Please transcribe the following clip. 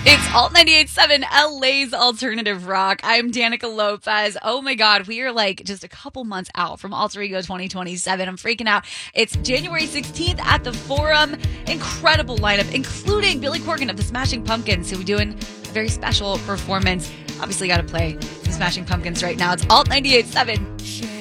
It's Alt 98.7, LA's alternative rock. I'm Danica Lopez. Oh my God, we are like just a couple months out from Alter Ego 2027. I'm freaking out. It's January 16th at the Forum. Incredible lineup, including Billy Corgan of the Smashing Pumpkins, who will be doing a very special performance. Obviously got to play the Smashing Pumpkins right now. It's Alt 98.7.